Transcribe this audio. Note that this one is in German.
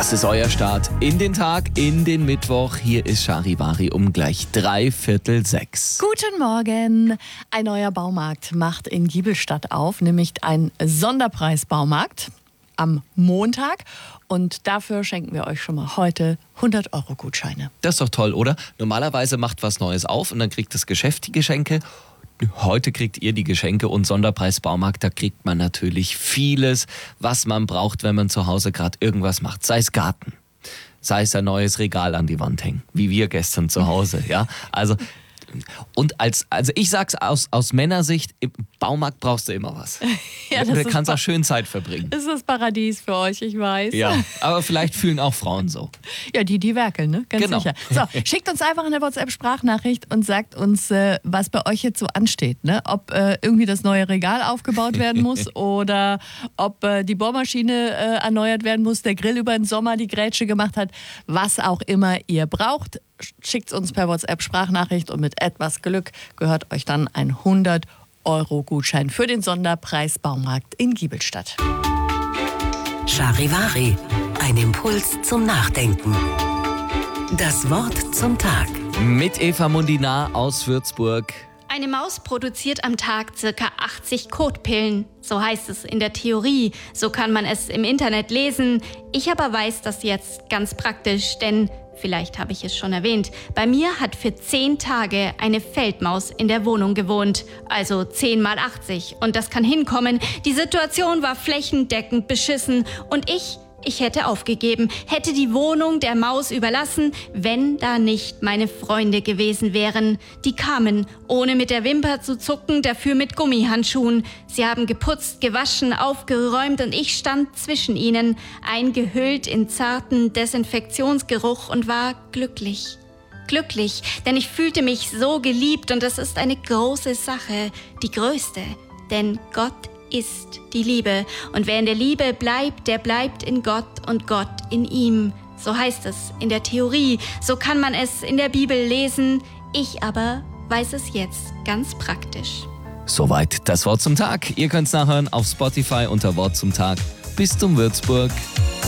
Das ist euer Start in den Tag, in den Mittwoch. Hier ist Charivari um gleich 5:45. Guten Morgen. Ein neuer Baumarkt macht in Giebelstadt auf, nämlich ein Sonderpreisbaumarkt am Montag. Und dafür schenken wir euch schon mal heute 100-Euro-Gutscheine. Das ist doch toll, oder? Normalerweise macht was Neues auf und dann kriegt das Geschäft die Geschenke. Heute kriegt ihr die Geschenke und Sonderpreisbaumarkt, da kriegt man natürlich vieles, was man braucht, wenn man zu Hause gerade irgendwas macht. Sei es Garten, sei es ein neues Regal an die Wand hängen, wie wir gestern zu Hause. Ja? Also ich sag's aus Männersicht, im Baumarkt brauchst du immer was. Ja, du kannst auch schön Zeit verbringen. Das ist das Paradies für euch, ich weiß. Ja, aber vielleicht fühlen auch Frauen so. Ja, die werkeln, ne? Ganz Genau. sicher. So, schickt uns einfach eine WhatsApp-Sprachnachricht und sagt uns, was bei euch jetzt so ansteht. Ne? Ob irgendwie das neue Regal aufgebaut werden muss oder ob die Bohrmaschine erneuert werden muss, der Grill über den Sommer die Grätsche gemacht hat. Was auch immer ihr braucht, schickt es uns per WhatsApp-Sprachnachricht und mit etwas Glück gehört euch dann ein 100-Euro-Gutschein für den Sonderpreisbaumarkt in Giebelstadt. Charivari, ein Impuls zum Nachdenken. Das Wort zum Tag. Mit Eva Mundinar aus Würzburg. Eine Maus produziert am Tag ca. 80 Kotpillen. So heißt es in der Theorie. So kann man es im Internet lesen. Ich aber weiß das jetzt ganz praktisch, denn vielleicht habe ich es schon erwähnt. Bei mir hat für 10 Tage eine Feldmaus in der Wohnung gewohnt. Also 10 mal 80. Und das kann hinkommen. Die Situation war flächendeckend beschissen. Und ich hätte aufgegeben, hätte die Wohnung der Maus überlassen, wenn da nicht meine Freunde gewesen wären. Die kamen, ohne mit der Wimper zu zucken, dafür mit Gummihandschuhen. Sie haben geputzt, gewaschen, aufgeräumt und ich stand zwischen ihnen, eingehüllt in zarten Desinfektionsgeruch und war glücklich. Glücklich, denn ich fühlte mich so geliebt und das ist eine große Sache, die größte, denn Gott ist die Liebe. Und wer in der Liebe bleibt, der bleibt in Gott und Gott in ihm. So heißt es in der Theorie. So kann man es in der Bibel lesen. Ich aber weiß es jetzt ganz praktisch. Soweit das Wort zum Tag. Ihr könnt es nachhören auf Spotify unter Wort zum Tag. Bis zum Würzburg.